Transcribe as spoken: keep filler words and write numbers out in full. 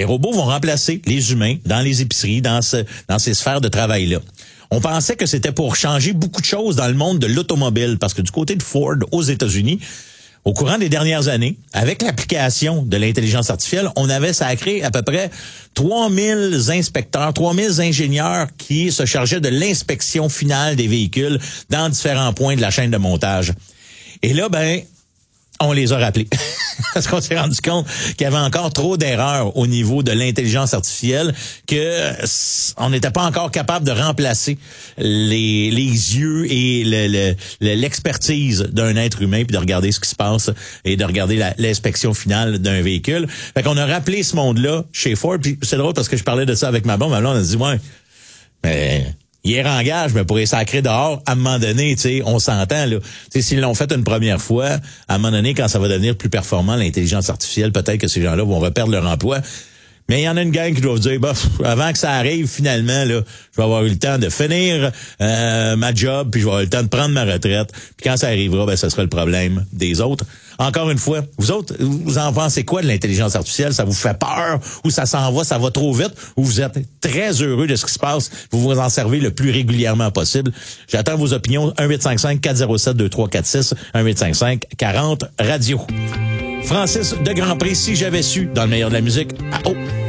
les robots vont remplacer les humains dans les épiceries, dans ce, dans ces sphères de travail-là. On pensait que c'était pour changer beaucoup de choses dans le monde de l'automobile, parce que du côté de Ford, aux États-Unis, au courant des dernières années, avec l'application de l'intelligence artificielle, on avait sacré à peu près trois mille inspecteurs, trois mille ingénieurs qui se chargeaient de l'inspection finale des véhicules dans différents points de la chaîne de montage. Et là, ben, on les a rappelés. Parce qu'on s'est rendu compte qu'il y avait encore trop d'erreurs au niveau de l'intelligence artificielle, que on n'était pas encore capable de remplacer les, les yeux et le, le, le, l'expertise d'un être humain, puis de regarder ce qui se passe et de regarder la, l'inspection finale d'un véhicule. Fait qu'on a rappelé ce monde-là chez Ford, puis c'est drôle parce que je parlais de ça avec ma blonde, ma blonde a dit, ouais, mais... il est en gage, mais pour les sacrer dehors, à un moment donné, tu sais, on s'entend, là. Tu sais, s'ils l'ont fait une première fois, à un moment donné, quand ça va devenir plus performant, l'intelligence artificielle, peut-être que ces gens-là vont reperdre leur emploi. Mais il y en a une gang qui doivent dire, bah, avant que ça arrive, finalement, là, je vais avoir eu le temps de finir euh, ma job, puis je vais avoir eu le temps de prendre ma retraite. Puis quand ça arrivera, ben, ça sera le problème des autres. Encore une fois, vous autres, vous en pensez quoi de l'intelligence artificielle? Ça vous fait peur? Ou ça s'en va, ça va trop vite? Ou vous êtes très heureux de ce qui se passe? Vous vous en servez le plus régulièrement possible? J'attends vos opinions. un huit cinq cinq quatre zéro sept deux trois quatre six, un huit cinq cinq quarante radio. Francis de Grandpré, si j'avais su, dans le meilleur de la musique. Ah, oh!